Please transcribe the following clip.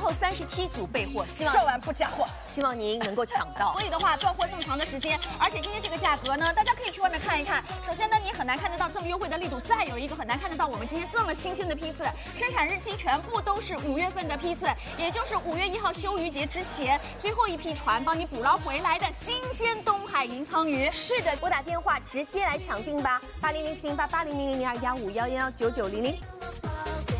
后37组备货，希望售完不加货， 希望您能够抢到。所以的话，断货这么长的时间，而且今天这个价格呢，大家可以去外面看一看。首先呢，你很难看得到这么优惠的力度，再有一个很难看得到我们今天这么新鲜的批次，生产日期全部都是5月份的批次，也就是5月1号休渔节之前最后一批船帮你捕捞回来的新鲜东海银鲳鱼。是的，拨打电话直接来抢订吧，80070880000215111990。